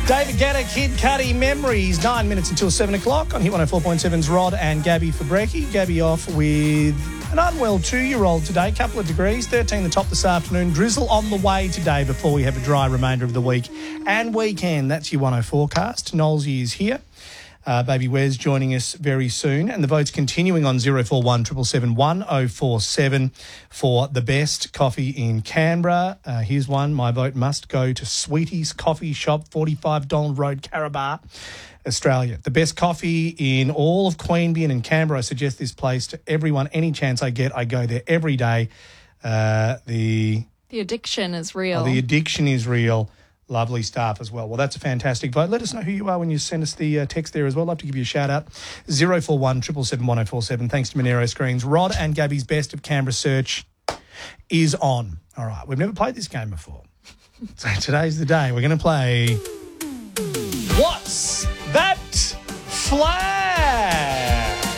David Guetta, Kid Cudi, Memories, 9 minutes until 7 o'clock on Hit 104.7's Rod and Gabby for brekkie. Gabby off with an unwell 2-year-old today, couple of degrees, 13 the top this afternoon. Drizzle on the way today before we have a dry remainder of the week and weekend. That's your 10 forecast. Knowlesy is here. Baby Wes joining us very soon. And the votes continuing on 041 777 1047 for the best coffee in Canberra. Here's one. My vote must go to Sweetie's Coffee Shop, 45 Donald Road, Carrabar, Australia. The best coffee in all of Queanbeyan and Canberra. I suggest this place to everyone. Any chance I get, I go there every day. The addiction is real. The addiction is real. Lovely staff as well. Well, that's a fantastic vote. Let us know who you are when you send us the text there as well. I'd love to give you a shout-out. 041 777 1047. Thanks to Monero Screens. Rod and Gabby's Best of Canberra search is on. All right, we've never played this game before. So today's the day. We're going to play What's That Flag?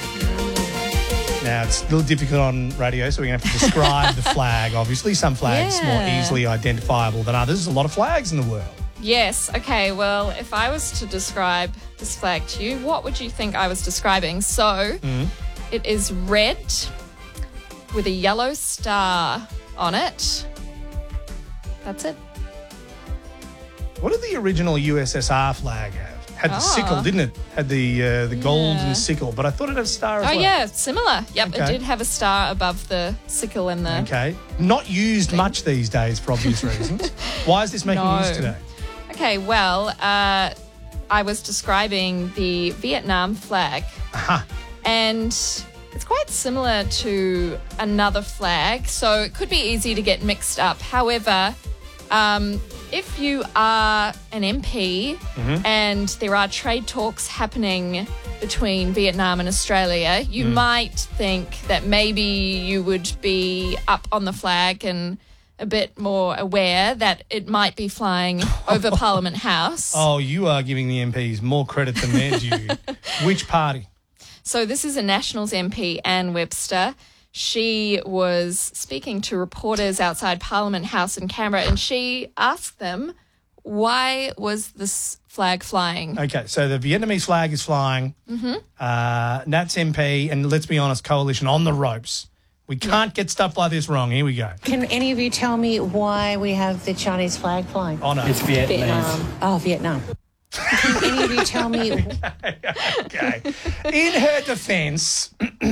Now, it's a little difficult on radio, so we're going to have to describe the flag, obviously. Some flags more easily identifiable than others. There's a lot of flags in the world. Yes. Okay, well, if I was to describe this flag to you, what would you think I was describing? So, It is red with a yellow star on it. That's it. What did the original USSR flag have? Had the sickle, didn't it? Had the golden sickle, but I thought it had a star as well. Oh, yeah, similar. Yep, Okay. It did have a star above the sickle and the... Okay. Not used much these days for obvious reasons. Why is this making news today? Okay, well, I was describing the Vietnam flag. And it's quite similar to another flag, so it could be easy to get mixed up. However, if you are an MP and there are trade talks happening between Vietnam and Australia, you might think that maybe you would be up on the flag and a bit more aware that it might be flying over Parliament House. Oh, you are giving the MPs more credit than they're due. Which party? So this is a Nationals MP, Anne Webster. She was speaking to reporters outside Parliament House in Canberra, and she asked them, why was this flag flying? Okay, so the Vietnamese flag is flying. Nats MP, and let's be honest, Coalition on the ropes. We can't get stuff like this wrong. Here we go. Can any of you tell me why we have the Chinese flag flying? Oh, no. It's Vietnam. Oh, Vietnam. Can any of you tell me... Okay. In her defence...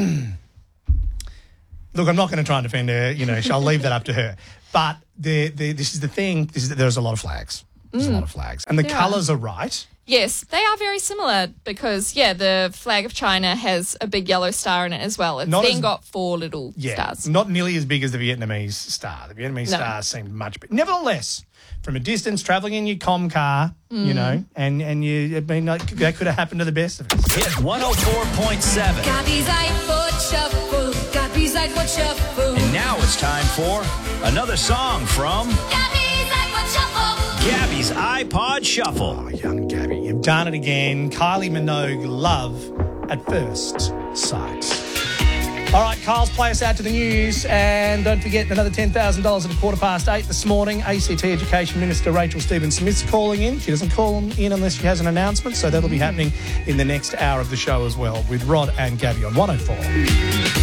Look, I'm not going to try and defend her. You know, I'll leave that up to her. But this is the thing. There's a lot of flags. There's a lot of flags. And the colours are right. Yes, they are very similar because, the flag of China has a big yellow star in it as well. It's got 4 little stars. Not nearly as big as the Vietnamese star. The Vietnamese star seemed much bigger. Nevertheless, from a distance, travelling in your com car, you know, and you, I mean, that could have happened to the best of us. Hit 104.7. Gabby's iPod Shuffle. Gabby's iPod Shuffle. And now it's time for another song from Gabby's iPod Shuffle. Gabby's iPod Shuffle. Oh, young Gabby, you've done it again. Kylie Minogue, Love at First Sight. All right, Kyle's play us out to the news. And don't forget, another $10,000 at 8:15 this morning. ACT Education Minister Rachel Stephen-Smith's calling in. She doesn't call in unless she has an announcement, so that'll be happening in the next hour of the show as well with Rod and Gabby on 104.